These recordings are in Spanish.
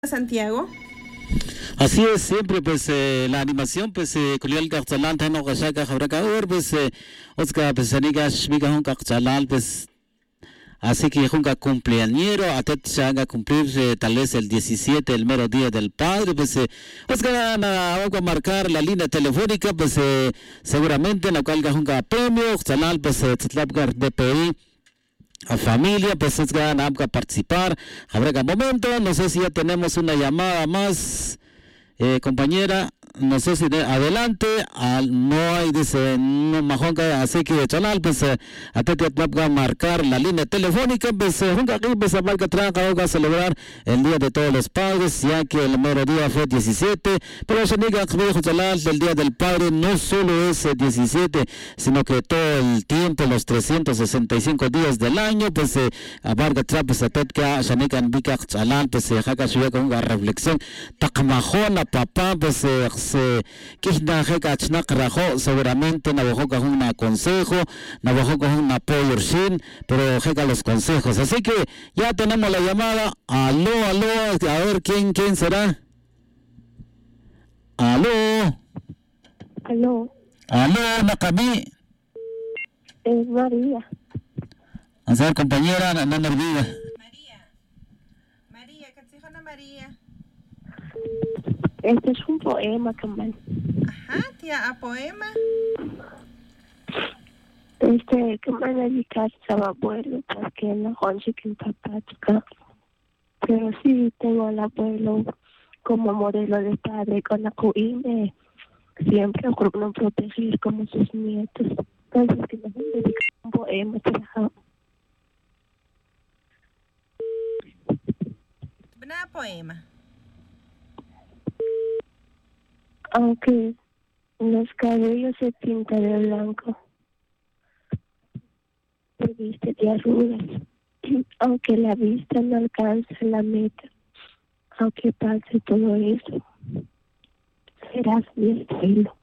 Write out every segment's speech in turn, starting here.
Santiago. Así es, siempre pues la animación pues kulial kaqchalal tano qashaka khabraka pues oska pues aniga shmiga hon kaqchalal pues así que junca cumpleañero atet haga cumplir tal vez el 17 el mero día del padre pues oska vamos a marcar la línea telefónica pues seguramente en la cual junca premio kaqchalal pues tlatlapgar DPI a familia, pues es ganar a participar. Habrá momento, no sé si ya tenemos una llamada más, compañera, no sé si adelante, no hay, dice, no majonca, así que chalal, pues a ti te va a marcar la línea telefónica, pues junca aquí, pues a marca traga, va a celebrar el Día de Todos los Padres, ya que el mero día fue 17, pero se niega chalal del Día del Padre, no solo es 17, sino que todo el tiempo, los 365 días del año, pues abarca tra, pues a tetka, shanikan bika chalal, pues jaca suya con una reflexión, takmajona papá, pues kihna jeka chnak rajo, seguramente navajo con un consejo, navajo con un apoyo shin, pero jeka los consejos. Así que ya tenemos la llamada. Aló, a ver quién será. Aló, Nakami. Es María. A ver, compañera, no me olvida. María, ¿qué María? Este es un poema, Kamal. Ajá, tía, ¿a poema? Que me dedicarse al abuelo, porque no consigo que papá toca. Pero sí tengo al abuelo como modelo de padre con la cuine. Siempre procuro proteger como sus nietos. Entonces, que me dedicar un poema, ¿Una poema? Aunque los cabellos se pintan de blanco, se viste de arrugas, aunque la vista no alcanza la meta, aunque pase todo eso, serás mi abuelo.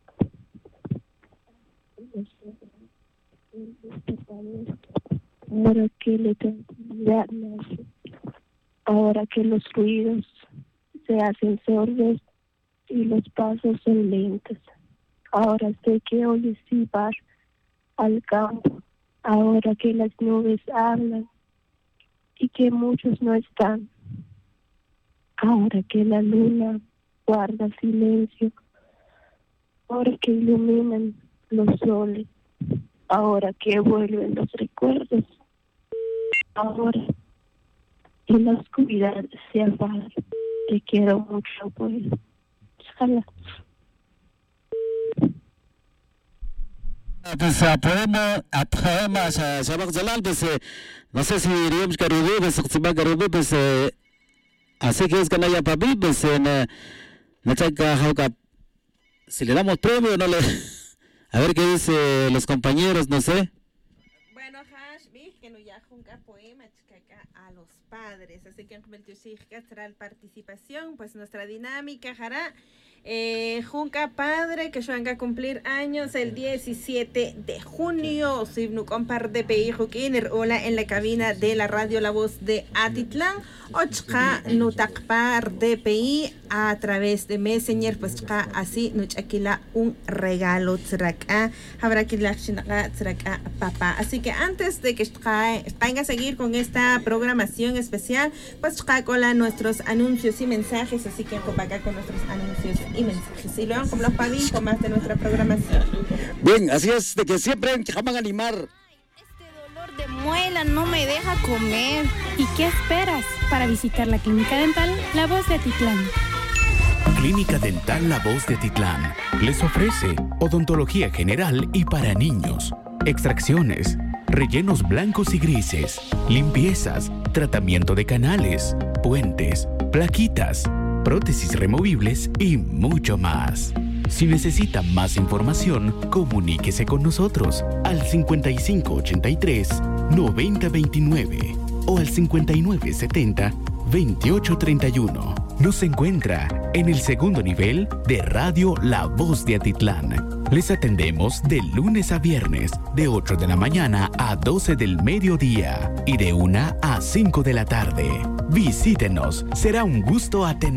Ahora que la tranquilidad nace, ahora que los ruidos se hacen sordos y los pasos son lentos. Ahora sé que oyes silbar al campo, ahora que las nubes hablan y que muchos no están. Ahora que la luna guarda silencio, ahora que iluminan los soles, ahora que vuelven los recuerdos, ahora que la oscuridad se apaga. Te quiero mucho, abuelo. Ojalá. Pues a poema Shabak Jalal, pues no sé si diríamos que Rubí, pues si va a Rubí, pues así que es que no haya papi, pues no chaca jauca, si le damos premio no le, a ver qué dice los compañeros, no sé. Bueno, hash, vi que no ya junca poema chica a los padres, así que en será la participación, pues nuestra dinámica hará. Junca padre que van a cumplir años el 17 de junio. Si no compar DPI Juquiner, hola en la cabina de la radio La Voz de Atitlán. Ochka no takpar DPI a través de Messenger, pues así nos aquila un regalo traka. Habrá que la traka papá. Así que antes de que venga a seguir con esta programación especial, pues cola nuestros anuncios y mensajes. Así que acá con nuestros anuncios y mensajes. Y luego como los pavís con más de nuestra programación. Bien, así es, de que siempre van a animar. Este dolor de muela no me deja comer. ¿Y qué esperas para visitar la Clínica Dental La Voz de Atitlán? Clínica Dental La Voz de Atitlán les ofrece odontología general y para niños, extracciones, rellenos blancos y grises, limpiezas, tratamiento de canales, puentes, plaquitas, prótesis removibles y mucho más. Si necesita más información, comuníquese con nosotros al 5583-9029 o al 5970-2831. Nos encuentra en el segundo nivel de Radio La Voz de Atitlán. Les atendemos de lunes a viernes, de 8 de la mañana a 12 del mediodía y de 1 a 5 de la tarde. Visítenos, será un gusto atender.